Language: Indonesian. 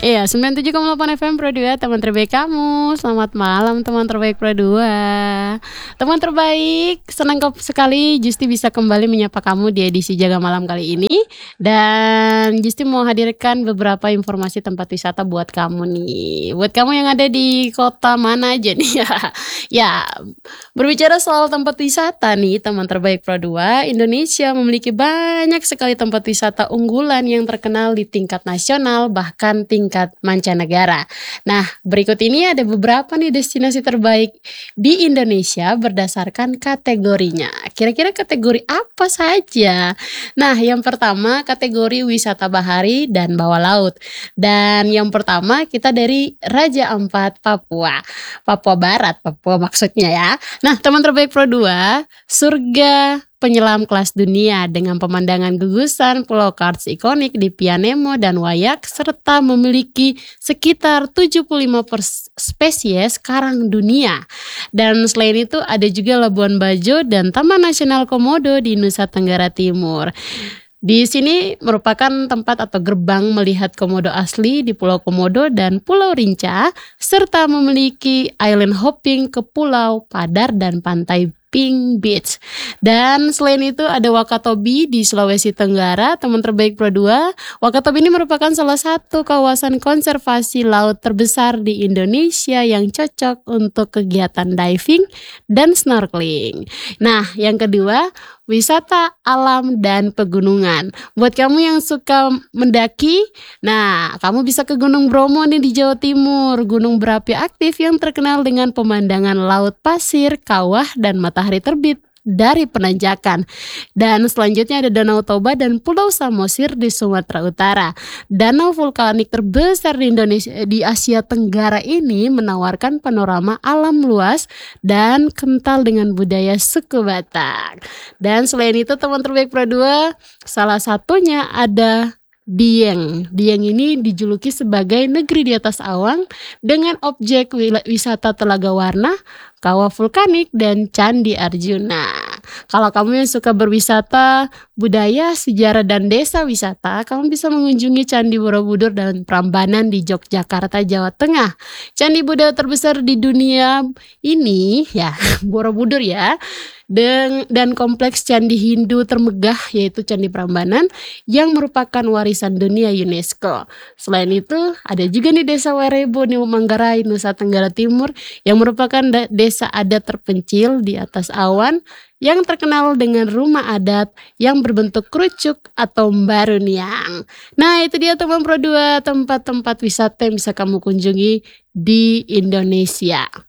Iya, 97,8 FM Pro 2, teman terbaik kamu. Selamat malam teman terbaik Pro 2. Teman terbaik, senang sekali Justi bisa kembali menyapa kamu di edisi Jaga Malam kali ini. Dan Justi mau hadirkan beberapa informasi tempat wisata buat kamu nih. Buat kamu yang ada di kota mana aja nih ya. Ya, berbicara soal tempat wisata nih teman terbaik Pro 2, Indonesia memiliki banyak sekali tempat wisata unggulan yang terkenal di tingkat nasional bahkan tingkat mancanegara. Nah, berikut ini ada beberapa nih destinasi terbaik di Indonesia berdasarkan kategorinya. Kira-kira kategori apa saja? Nah, yang pertama kategori wisata bahari dan bawah laut. Dan yang pertama kita dari Raja Ampat, Papua. Papua Barat, Papua maksudnya ya. Nah, teman terbaik Pro 2, surga penyelam kelas dunia dengan pemandangan gugusan pulau karst ikonik di Pianemo dan Wayak serta memiliki sekitar 75 spesies karang dunia. Dan selain itu ada juga Labuan Bajo dan Taman Nasional Komodo di Nusa Tenggara Timur. Di sini merupakan tempat atau gerbang melihat komodo asli di Pulau Komodo dan Pulau Rinca, serta memiliki island hopping ke Pulau Padar dan pantai Pink Beach. Dan selain itu ada Wakatobi di Sulawesi Tenggara, teman terbaik Pro 2. Wakatobi ini merupakan salah satu kawasan konservasi laut terbesar di Indonesia yang cocok untuk kegiatan diving dan snorkeling. Nah, yang kedua, wisata alam dan pegunungan. Buat kamu yang suka mendaki, nah kamu bisa ke Gunung Bromo nih di Jawa Timur. Gunung berapi aktif yang terkenal dengan pemandangan laut pasir, kawah, dan matahari terbit dari penanjakan. Dan selanjutnya ada Danau Toba dan Pulau Samosir di Sumatera Utara. Danau vulkanik terbesar di Indonesia di Asia Tenggara ini menawarkan panorama alam luas dan kental dengan budaya suku Batak. Dan selain itu teman terbaik Pro 2, salah satunya ada Dieng. Dieng ini dijuluki sebagai negeri di atas awan dengan objek wisata Telaga Warna, kawah vulkanik, dan Candi Arjuna. Kalau kamu yang suka berwisata, budaya, sejarah, dan desa wisata, kamu bisa mengunjungi Candi Borobudur dan Prambanan di Yogyakarta, Jawa Tengah. Candi Buddha terbesar di dunia ini, ya Borobudur ya. Dan kompleks candi Hindu termegah yaitu Candi Prambanan yang merupakan warisan dunia UNESCO. Selain itu ada juga nih Desa Werebo di Manggarai, Nusa Tenggara Timur yang merupakan desa adat terpencil di atas awan yang terkenal dengan rumah adat yang berbentuk kerucuk atau mbaruniang. Nah, itu dia teman Pro 2, tempat-tempat wisata yang bisa kamu kunjungi di Indonesia.